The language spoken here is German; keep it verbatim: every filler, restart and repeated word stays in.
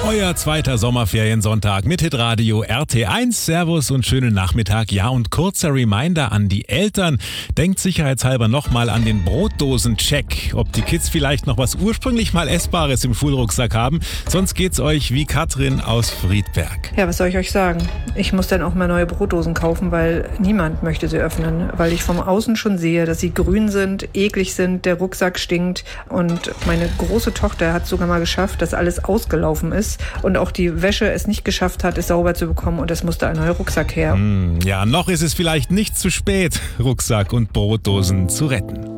Euer zweiter Sommerferiensonntag mit Hitradio R T eins. Servus und schönen Nachmittag. Ja, und kurzer Reminder an die Eltern. Denkt sicherheitshalber nochmal an den Brotdosen-Check. Ob die Kids vielleicht noch was ursprünglich mal Essbares im Schulrucksack haben. Sonst geht's euch wie Katrin aus Friedberg. Ja, was soll ich euch sagen? Ich muss dann auch mal neue Brotdosen kaufen, weil niemand möchte sie öffnen. Weil ich vom Außen schon sehe, dass sie grün sind, eklig sind, der Rucksack stinkt. Und meine große Tochter hat sogar mal geschafft, dass alles ausgelaufen ist. Und auch die Wäsche es nicht geschafft hat, es sauber zu bekommen, und es musste ein neuer Rucksack her. Hm, ja, noch ist es vielleicht nicht zu spät, Rucksack und Brotdosen zu retten.